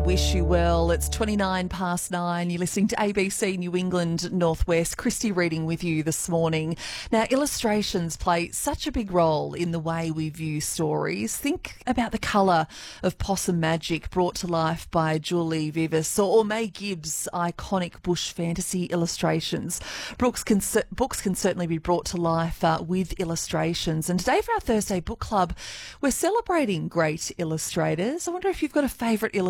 wish you well. It's 9:29. You're listening to ABC New England Northwest. Christy reading with you this morning. Now, illustrations play such a big role in the way we view stories. Think about the colour of Possum Magic brought to life by Julie Vivas or May Gibbs' iconic bush fantasy illustrations. Books can certainly be brought to life with illustrations. And today for our Thursday Book Club, we're celebrating great illustrators. I wonder if you've got a favourite illustrator